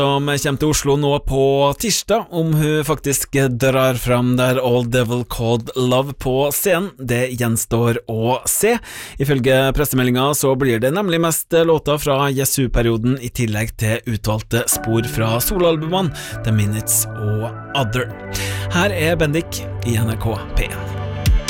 som kommer til Oslo nå på tirsdag. Om hun faktisk drar fram der All Devil Called Love på scenen, det gjenstår å se. Ifølge pressemeldinga så blir det nemlig mest låter fra Jesu-perioden i tillegg til utvalgte spor fra soloalbumene The Minutes og Other. Her er Bendik i NRK P1.